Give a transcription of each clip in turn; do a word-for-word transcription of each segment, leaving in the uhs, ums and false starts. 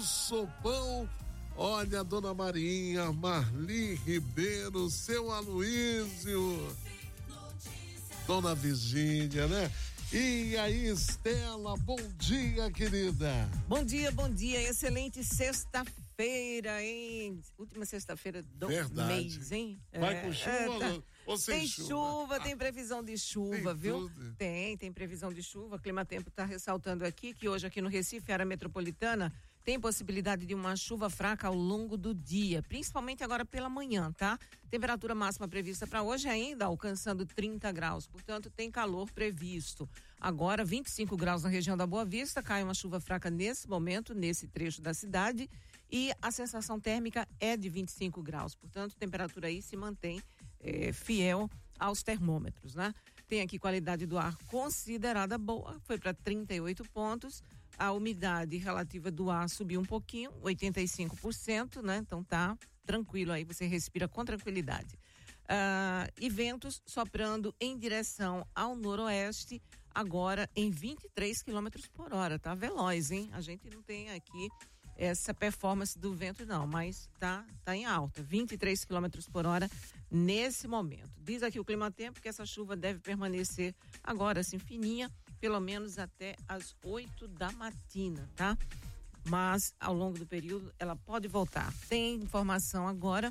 sopão. Olha, dona Marinha, Marli Ribeiro, seu Aloísio, dona Virgínia, né? E aí, Estela, bom dia, querida. Bom dia, bom dia, excelente sexta-feira, hein? Última sexta-feira do Verdade. mês, hein? Vai com chuva é, tá. ou sem tem chuva? chuva, tem previsão de chuva, tem viu? Tudo. Tem, tem previsão de chuva. Climatempo está ressaltando aqui que hoje aqui no Recife, área metropolitana, tem possibilidade de uma chuva fraca ao longo do dia, principalmente agora pela manhã, tá? Temperatura máxima prevista para hoje ainda alcançando trinta graus, portanto tem calor previsto. Agora vinte e cinco graus na região da Boa Vista, cai uma chuva fraca nesse momento, nesse trecho da cidade, e a sensação térmica é de vinte e cinco graus, portanto a temperatura aí se mantém é, fiel aos termômetros, né? Tem aqui qualidade do ar considerada boa, foi para trinta e oito pontos. A umidade relativa do ar subiu um pouquinho, oitenta e cinco por cento, né? Então tá tranquilo aí, você respira com tranquilidade. Ah, e ventos soprando em direção ao noroeste, agora em vinte e três quilômetros por hora, tá veloz, hein? A gente não tem aqui essa performance do vento não, mas tá, tá em alta, vinte e três quilômetros por hora nesse momento. Diz aqui o Climatempo que essa chuva deve permanecer agora assim fininha, pelo menos até as oito da matina, tá? Mas ao longo do período ela pode voltar. Tem informação agora,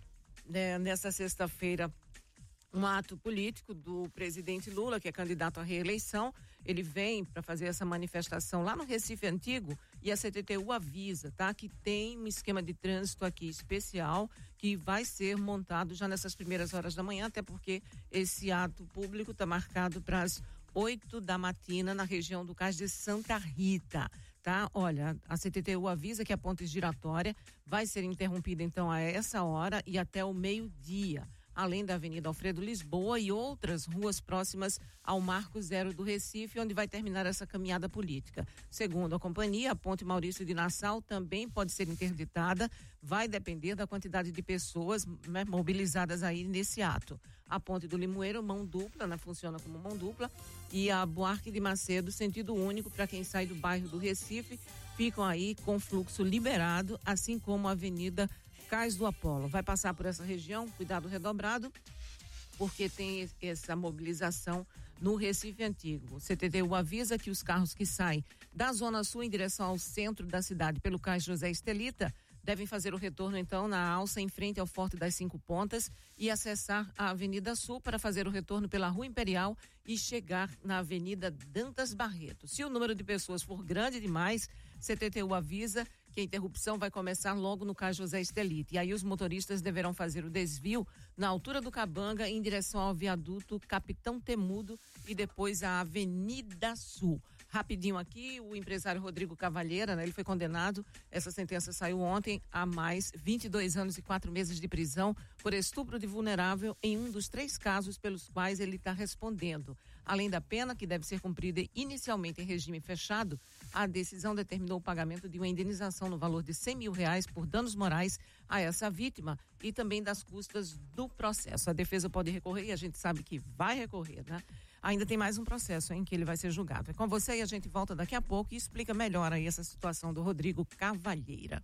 né, nessa sexta-feira, um ato político do presidente Lula, que é candidato à reeleição. Ele vem para fazer essa manifestação lá no Recife Antigo e a C T T U avisa, tá? Que tem um esquema de trânsito aqui especial que vai ser montado já nessas primeiras horas da manhã, até porque esse ato público está marcado para as oito da matina na região do Cais de Santa Rita, tá? Olha, a C T T U avisa que a ponte giratória vai ser interrompida então a essa hora e até o meio-dia, além da Avenida Alfredo Lisboa e outras ruas próximas ao Marco Zero do Recife, onde vai terminar essa caminhada política. Segundo a companhia, a ponte Maurício de Nassau também pode ser interditada, vai depender da quantidade de pessoas, né, mobilizadas aí nesse ato. A ponte do Limoeiro, mão dupla, né, funciona como mão dupla, e a Buarque de Macedo, sentido único para quem sai do bairro do Recife, ficam aí com fluxo liberado, assim como a Avenida Cais do Apolo. Vai passar por essa região, cuidado redobrado, porque tem essa mobilização no Recife Antigo. O C T T U avisa que os carros que saem da Zona Sul em direção ao centro da cidade pelo Cais José Estelita devem fazer o retorno então na alça em frente ao Forte das Cinco Pontas e acessar a Avenida Sul para fazer o retorno pela Rua Imperial e chegar na Avenida Dantas Barreto. Se o número de pessoas for grande demais, C T T U avisa que a interrupção vai começar logo no Cais José Estelita. E aí os motoristas deverão fazer o desvio na altura do Cabanga em direção ao viaduto Capitão Temudo e depois à Avenida Sul. Rapidinho aqui, o empresário Rodrigo Cavalheira, né, ele foi condenado, essa sentença saiu ontem, a mais vinte e dois anos e quatro meses de prisão por estupro de vulnerável em um dos três casos pelos quais ele está respondendo. Além da pena, que deve ser cumprida inicialmente em regime fechado, a decisão determinou o pagamento de uma indenização no valor de cem mil reais por danos morais a essa vítima e também das custas do processo. A defesa pode recorrer e a gente sabe que vai recorrer, né? Ainda tem mais um processo em que ele vai ser julgado. É com você e a gente volta daqui a pouco e explica melhor aí essa situação do Rodrigo Cavalheira.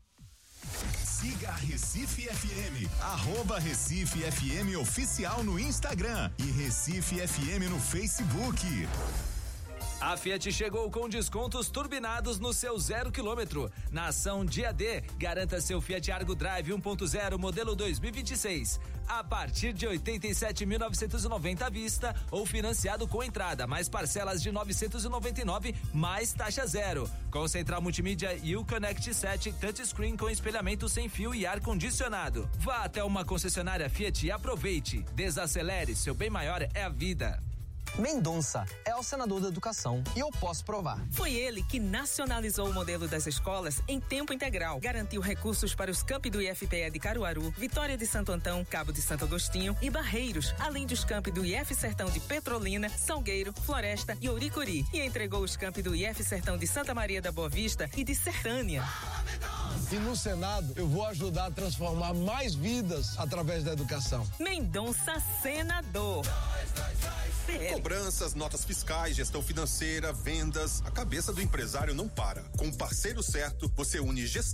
Siga a Recife F M, arroba Recife F M oficial no Instagram e Recife F M no Facebook. A Fiat chegou com descontos turbinados no seu zero quilômetro. Na ação Dia D, garanta seu Fiat Argo Drive um ponto zero modelo dois mil e vinte e seis. A partir de oitenta e sete mil novecentos e noventa à vista ou financiado com entrada, mais parcelas de novecentos e noventa e nove, mais taxa zero. Com central multimídia e o Connect sete touchscreen com espelhamento sem fio e ar-condicionado. Vá até uma concessionária Fiat e aproveite. Desacelere, seu bem maior é a vida. Mendonça é o senador da educação e eu posso provar. Foi ele que nacionalizou o modelo das escolas em tempo integral, garantiu recursos para os campi do I F P E de Caruaru, Vitória de Santo Antão, Cabo de Santo Agostinho e Barreiros, além dos campi do I F Sertão de Petrolina, Salgueiro, Floresta e Ouricuri, e entregou os campi do I F Sertão de Santa Maria da Boa Vista e de Sertânia. E no Senado eu vou ajudar a transformar mais vidas através da educação. Mendonça, senador. Cobranças, notas fiscais, gestão financeira, vendas. A cabeça do empresário não para. Com o parceiro certo, você une gestão